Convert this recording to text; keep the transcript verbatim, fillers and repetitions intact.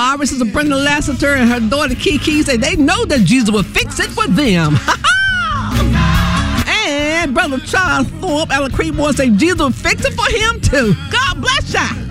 Our sister Brenda Lassiter and her daughter Kiki say they know that Jesus will fix it for them. And Brother Charles Thorpe, Ella Creekmore, say Jesus will fix it for him too. God bless ya.